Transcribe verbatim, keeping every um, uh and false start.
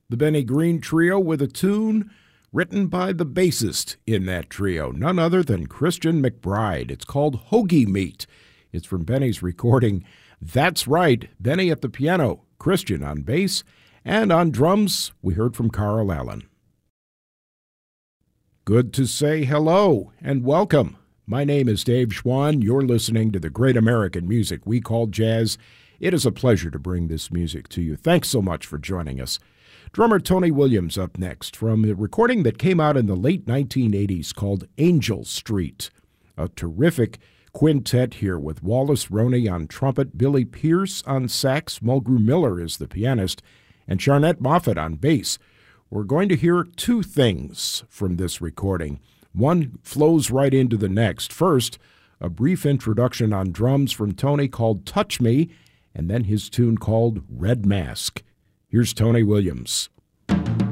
The Benny Green Trio with a tune written by the bassist in that trio, none other than Christian McBride. It's called Hoagie Meat. It's from Benny's recording. That's right, Benny at the piano, Christian on bass, and on drums, we heard from Carl Allen. Good to say hello and welcome. My name is Dave Schwann. You're listening to the great American music we call jazz. It is a pleasure to bring this music to you. Thanks so much for joining us. Drummer Tony Williams up next from a recording that came out in the late nineteen eighties called Angel Street. A terrific quintet here with Wallace Roney on trumpet, Billy Pierce on sax, Mulgrew Miller is the pianist, and Charnette Moffett on bass. We're going to hear two things from this recording. One flows right into the next. First, a brief introduction on drums from Tony called Touch Me, and then his tune called Red Mask. Here's Tony Williams.